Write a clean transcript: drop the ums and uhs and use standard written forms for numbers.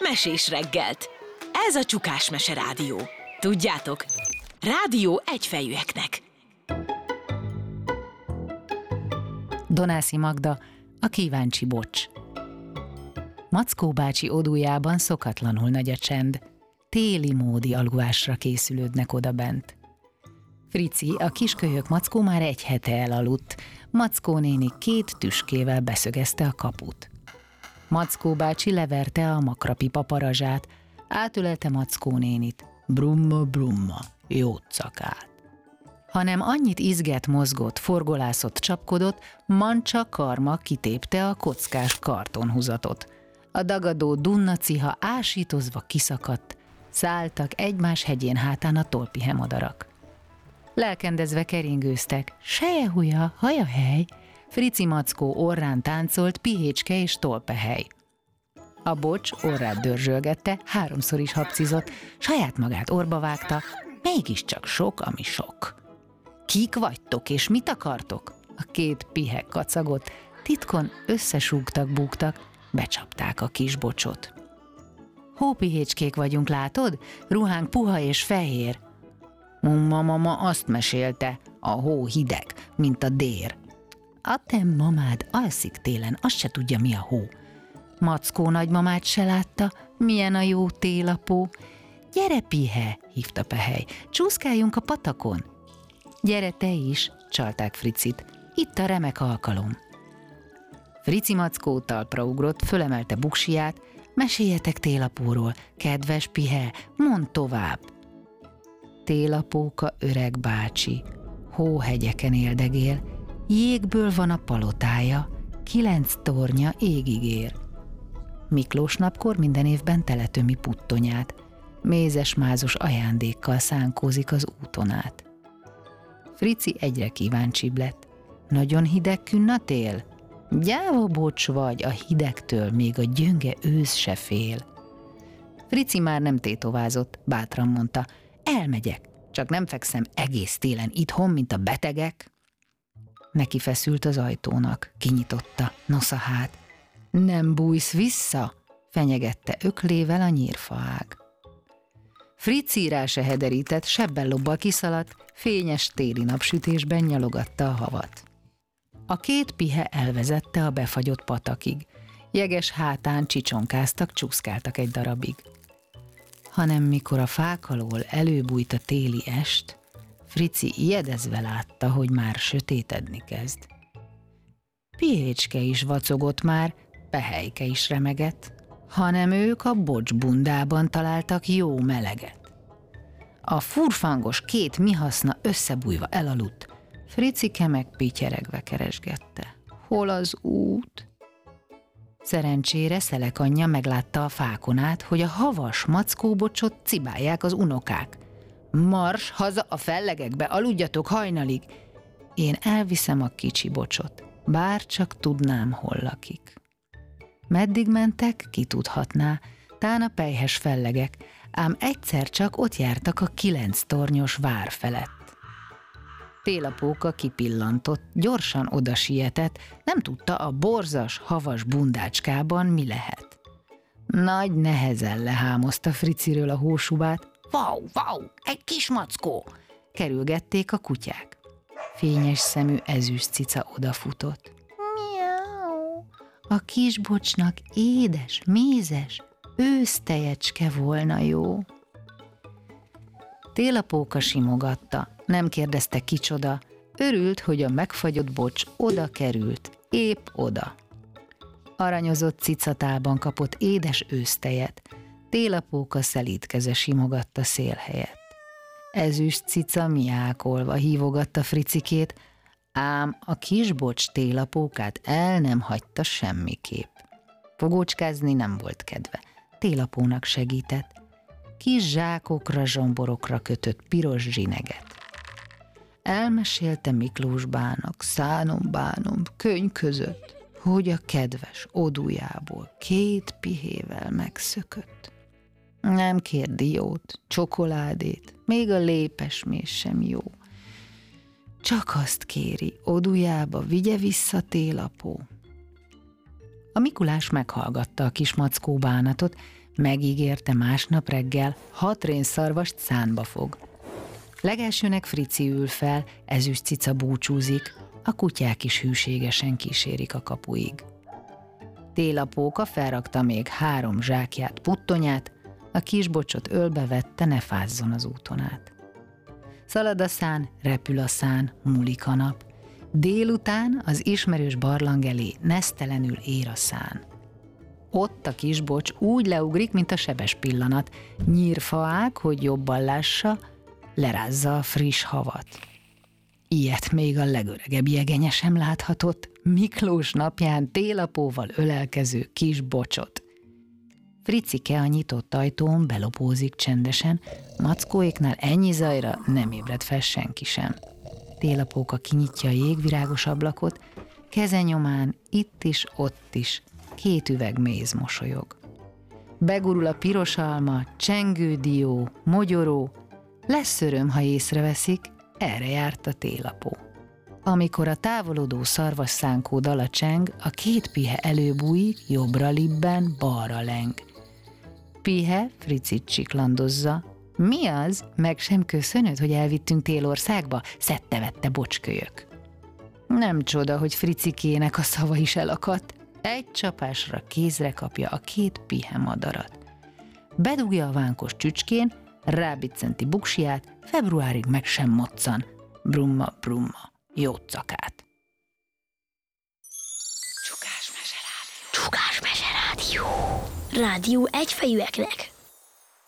mesés reggelt. Ez a Csukás Mese Rádió. Tudjátok, rádió egyfejűeknek. Donászi Magda, a kíváncsi bocs. Mackó bácsi odújában szokatlanul nagy a csend. Téli módi alvásra készülődnek odabent. Frici, a kiskölyök Mackó már egy hete elaludt. Mackó néni 2 tüskével beszögezte a kaput. Mackó bácsi leverte a makrapipa parazsát, átülelte Mackó nénit. Brumma, brumma, jócakát. Hanem annyit izget, mozgott, forgolászott, csapkodott, mancsa karma kitépte a kockás kartonhúzatot. A dagadó dunnaciha ásítozva kiszakadt, szálltak egymás hegyén hátán a tolpihe madarak. Lelkendezve keringőztek, sejehuja, hajahely, Frici Mackó orrán táncolt pihécske és tolpehely. A bocs orrát dörzsölgette, 3-szor is hapcizott, saját magát orba vágta, mégiscsak sok, ami sok. Kik vagytok és mit akartok? A 2 pihe kacagott, titkon összesúgtak, búgtak, becsapták a kis bocsot. Hópihécskék vagyunk, látod? Ruhánk puha és fehér. Mama azt mesélte, a hó hideg, mint a dér. A te mamád alszik télen, azt se tudja, mi a hó. Mackó nagymamát se látta, milyen a jó télapó. Gyere, pihe, hívta Pehely, csúszkáljunk a patakon. Gyere te is, csalták Fricit, itt a remek alkalom. Frici Mackó talpra ugrott, fölemelte buksiját, meséljetek télapóról, kedves pihe, mondd tovább. Télapóka öreg bácsi, hóhegyeken éldegél, jégből van a palotája, 9 tornya égig ér. Miklós napkor minden évben teletömi puttonyát, mézes-mázos ajándékkal szánkózik az úton át. Frici egyre kíváncsibb lett. Nagyon hideg künn a tél? Gyáva bocs vagy, a hidegtől még a gyönge ősz se fél. Frici már nem tétovázott, bátran mondta, elmegyek, csak nem fekszem egész télen itthon, mint a betegek. Neki feszült az ajtónak, kinyitotta, nosza hát. Nem bújsz vissza? Fenyegette öklével a nyírfaág. Frici rá se hederített, sebbel-lobbal kiszaladt, fényes téli napsütésben nyalogatta a havat. A 2 pihe elvezette a befagyott patakig. Jeges hátán csicsonkáztak, csúszkáltak egy darabig. Hanem mikor a fák alól előbújt a téli est, Frici ijedezve látta, hogy már sötétedni kezd. Pihécske is vacogott már, Pehelyke is remegett, hanem ők a bocsbundában találtak jó meleget. A furfangos 2 mihaszna összebújva elaludt, Fricike meg pityeregve keresgette. Hol az út? Szerencsére Szelek anyja meglátta a fákon át, hogy a havas mackóbocsot cibálják az unokák. Mars haza a fellegekbe, aludjatok hajnalig! Én elviszem a kicsi bocsot, bár csak tudnám, hol lakik. Meddig mentek, ki tudhatná, tán a pelyhes fellegek, ám egyszer csak ott jártak a 9 tornyos vár felett. Télapóka kipillantott, gyorsan oda sietett, nem tudta a borzas, havas bundácskában mi lehet. Nagy nehezen lehámozta Friciről a hósubát. Vau, vau, egy kis mackó! Kerülgették a kutyák. Fényes szemű ezüst cica odafutott. Miau! A kis bocsnak édes, mézes, ősztejecske volna jó. Télapóka simogatta, nem kérdezte kicsoda, örült, hogy a megfagyott bocs oda került, épp oda. Aranyozott cicatálban kapott édes ősztejet, Télapóka szelídkeze simogatta szél helyett. Ezüst cica miákolva hívogatta Fricikét, ám a kis bocs Télapókát el nem hagyta semmiképp. Fogócskázni nem volt kedve, Télapónak segített. Kis zsákokra, zsomborokra kötött piros zsineget. Elmesélte Miklós bának, szánom-bánom, könyv között, hogy a kedves odújából 2 pihével megszökött. Nem kér diót, csokoládét, még a lépesmés sem jó. Csak azt kéri, odújába vigye vissza Télapó. A Mikulás meghallgatta a kis mackó bánatot, Megígérte, másnap reggel 6 rénszarvast szánba fog. Legelsőnek Frici ül fel, Ezüst cica búcsúzik, a kutyák is hűségesen kísérik a kapuig. Télapóka felrakta még 3 zsákját, puttonyát, a kisbocsot ölbe vette, ne fázzon az úton át. Szalad a szán, repül a szán, múlik a nap. Délután az ismerős barlang elé nesztelenül ér a szán. Ott a kisbocs úgy leugrik, mint a sebes pillanat, nyírfaág, hogy jobban lássa, lerázza a friss havat. Ilyet még a legöregebb jegenye sem láthatott, Miklós napján télapóval ölelkező kisbocsot. Fricike a nyitott ajtón belopózik csendesen, mackóéknál ennyi zajra nem ébred fel senki sem. Télapóka kinyitja a jégvirágos ablakot, kezenyomán itt is, ott is 2 üveg méz mosolyog. Begurul a piros alma, csengő dió, mogyoró, lesz öröm, ha észreveszik, erre járt a télapó. Amikor a távolodó szarvasszánkó dala cseng, a 2 pihe előbújik, jobbra libben, balra leng. Pihe Fricit csiklandozza. Mi az? Meg sem köszönöd, hogy elvittünk Télországba? Szedte-vette bocskölyök. Nem csoda, hogy Fricikének a szava is elakadt. Egy csapásra kézre kapja a 2 pihe madarat. Bedugja a vánkos csücskén, rábiccenti buksiját, februárig meg sem moccan. Brumma, brumma, jócakát. Csukás Mese Rádió. Rádió egyfejűeknek.